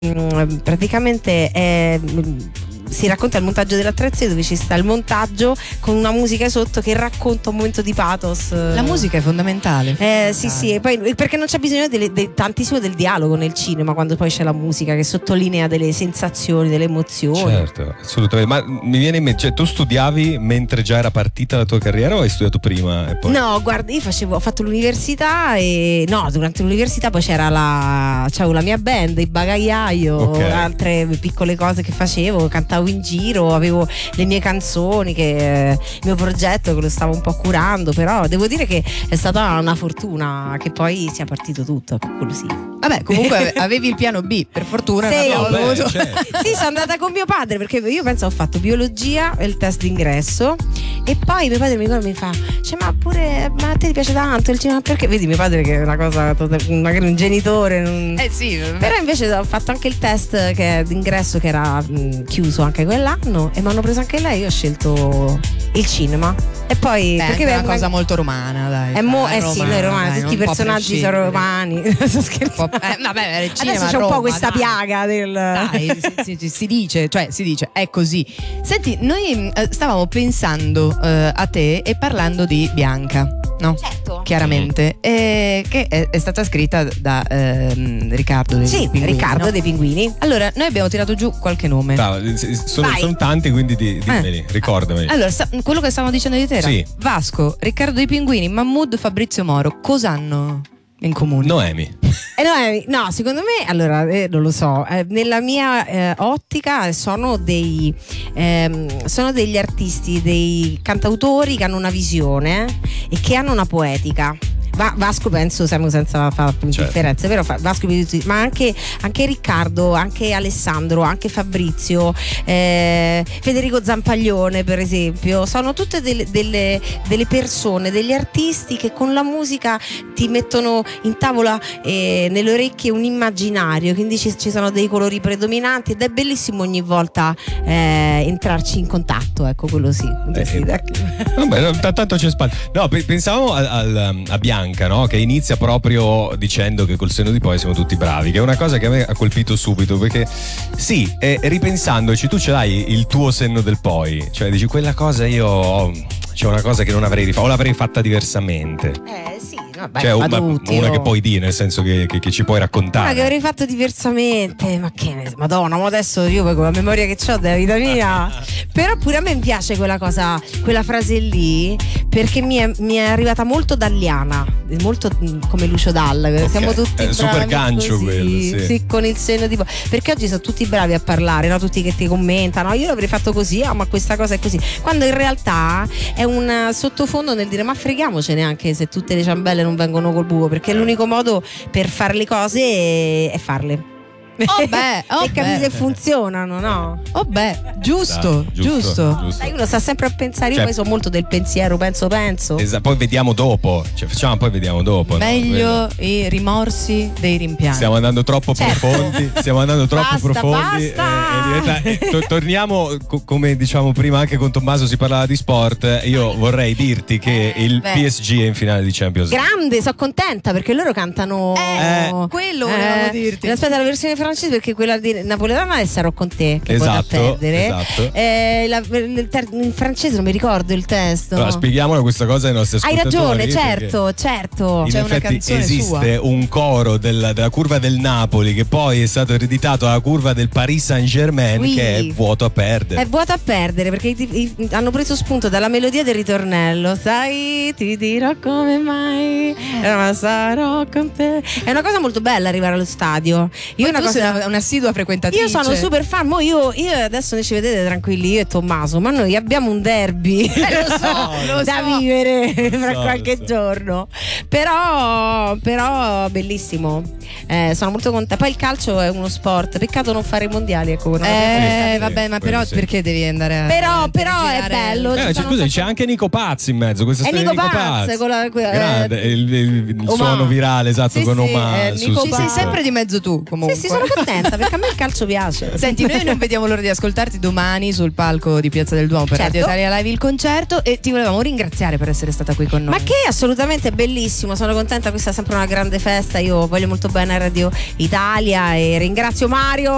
praticamente si racconta il montaggio dell'attrezzo, dove ci sta il montaggio con una musica sotto che racconta un momento di pathos. La musica è fondamentale. Sì, e poi perché non c'è bisogno tantissimo del dialogo nel cinema, quando poi c'è la musica che sottolinea delle sensazioni, delle emozioni. Certo, assolutamente. Ma mi viene in mente, cioè, tu studiavi mentre già era partita la tua carriera o hai studiato prima e poi? No, guarda, io ho fatto l'università e durante l'università poi c'avevo la mia band, il bagagliaio, altre piccole cose che facevo, cantavo in giro, avevo le mie canzoni, il mio progetto che lo stavo un po' curando, però devo dire che è stata una fortuna che poi sia partito tutto, così. Vabbè, comunque avevi il piano B, per fortuna. Sì, sì, sono andata con mio padre, perché io penso ho fatto biologia e il test d'ingresso, e poi mio padre mi fa, ma a te ti piace tanto il cinema, perché vedi mio padre che è una cosa, magari un genitore sì, però invece ho fatto anche il test d'ingresso che era chiuso anche quell'anno, e mi hanno preso anche lei. Io ho scelto il cinema, e poi perché è una cosa molto romana, dai. Sì, noi romani, tutti i personaggi sono romani. Sto scherzando. Vabbè, il cinema adesso c'è un po' questa piaga del. Dai, si dice, è così. Senti, noi stavamo pensando a te e parlando di Bianca, no? Certo. Chiaramente, che è stata scritta da Riccardo dei Pinguini. Riccardo, no? Dei Pinguini. Allora, noi abbiamo tirato giù qualche nome. Sono tanti, quindi dimmeli, ricordameli. Allora, quello che stavamo dicendo di te era Vasco, Riccardo dei Pinguini, Mahmood, Fabrizio Moro, cosa hanno in comune? Noemi. No, secondo me, allora, non lo so, nella mia ottica sono degli artisti, dei cantautori che hanno una visione e che hanno una poetica. Vasco penso siamo senza fare differenze, vero? Vasco, ma anche Riccardo, anche Alessandro, anche Fabrizio, Federico Zampaglione per esempio, sono tutte delle persone, degli artisti che con la musica ti mettono in tavola nelle orecchie un immaginario, quindi ci sono dei colori predominanti, ed è bellissimo ogni volta entrarci in contatto, ecco, quello sì. Vabbè, tanto c'è spazio. No, pensavamo a Bianca, no? Che inizia proprio dicendo che col senno di poi siamo tutti bravi, che è una cosa che a me ha colpito subito, perché sì, ripensandoci, tu ce l'hai il tuo senno del poi, cioè dici quella cosa c'è una cosa che non avrei rifatto o l'avrei fatta diversamente. Sì, vabbè, cioè una che puoi dire, nel senso che ci puoi raccontare. Una che avrei fatto diversamente, ma che Madonna, ma adesso io poi con la memoria che ho della vita mia. Però pure a me piace quella frase lì, perché mi è arrivata molto dalliana, molto come Lucio Dalla, siamo tutti super gancio così, quello, sì, con il senno di poi, perché oggi sono tutti bravi a parlare, no? Tutti che ti commentano, io l'avrei fatto così, ma questa cosa è così, quando in realtà è un sottofondo nel dire ma freghiamocene anche se tutte le ciambelle non vengono col buco, perché l'unico modo per fare le cose è farle. E capire se funzionano, no? Giusto. Sai, uno sta sempre a pensare, io poi sono molto del pensiero, penso. Poi vediamo dopo, vediamo dopo. Meglio i rimorsi dei rimpianti. Stiamo andando troppo profondi. Basta. Torniamo, come diciamo prima, anche con Tommaso si parlava di sport. Io vorrei dirti che il PSG è in finale di Champions League. Grande, sono contenta perché loro cantano quello volevamo dirti. Aspetta, la versione francese, perché quella di napoletana è Sarò con te, che esatto, poi da perdere. Esatto. In francese non mi ricordo il testo. Allora, spieghiamolo questa cosa ai nostri ascoltatori. Hai ragione, certo. In C'è una effetti canzone esiste un coro della curva del Napoli che poi è stato ereditato alla curva del Paris Saint-Germain, che è vuoto a perdere. È vuoto a perdere, perché hanno preso spunto dalla melodia del ritornello. Sai, ti dirò come mai, ma sarò con te. È una cosa molto bella arrivare allo stadio. Un'assidua frequentatrice. Io sono super fan. Io adesso ne ci vedete tranquilli, io e Tommaso, ma noi abbiamo un derby lo da so. vivere fra qualche giorno. Però bellissimo. Sono molto contenta. Poi il calcio è uno sport, peccato non fare i mondiali, ecco. Vabbè, ma però perché devi andare a però è bello. Scusa, c'è anche Nico Pazzi in mezzo, questa storia di Nico Pazzi grande, il suono virale, esatto, con Omar. Ci sei sempre di mezzo tu, comunque. Sì, sono contenta perché a me il calcio piace. Senti, noi non vediamo l'ora di ascoltarti domani sul palco di Piazza del Duomo per Radio Italia Live, il concerto, e ti volevamo ringraziare per essere stata qui con noi. Ma che assolutamente bellissimo, sono contenta, questa è sempre una grande festa, io voglio molto bene a Radio Italia e ringrazio Mario